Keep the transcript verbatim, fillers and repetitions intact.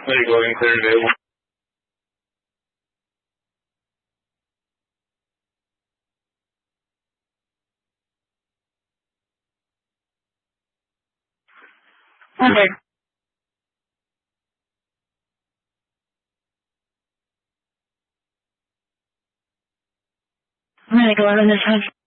There you go, and clear available. Okay. I'm gonna go out on this one.